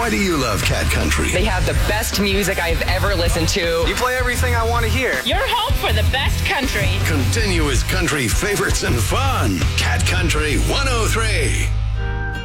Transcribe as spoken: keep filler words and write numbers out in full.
Why do you love Cat Country? They have the best music I've ever listened to. You play everything I want to hear. You're home for the best country. Continuous country favorites and fun. Cat Country one oh three.